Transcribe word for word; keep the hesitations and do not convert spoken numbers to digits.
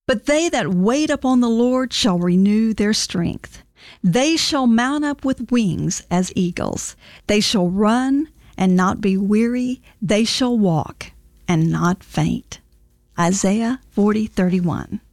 But they that wait upon the Lord shall renew their strength. They shall mount up with wings as eagles. They shall run and not be weary. They shall walk and not faint. Isaiah forty thirty-one.